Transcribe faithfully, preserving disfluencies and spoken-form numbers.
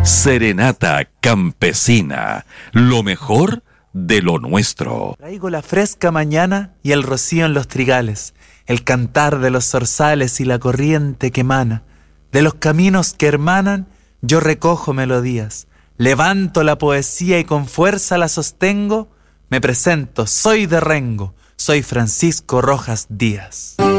Serenata campesina, lo mejor de lo nuestro. Traigo la fresca mañana y el rocío en los trigales, el cantar de los zorzales y la corriente que emana. De los caminos que hermanan, yo recojo melodías, levanto la poesía y con fuerza la sostengo. Me presento, soy de Rengo, soy Francisco Rojas Díaz.